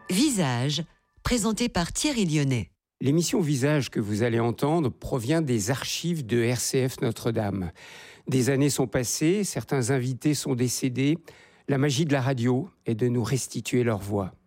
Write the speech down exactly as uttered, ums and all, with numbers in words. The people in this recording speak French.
Visage, présenté par Thierry Lyonnais. L'émission Visage que vous allez entendre provient des archives de R C F Notre-Dame. Des années sont passées, certains invités sont décédés. La magie de la radio est de nous restituer leur voix.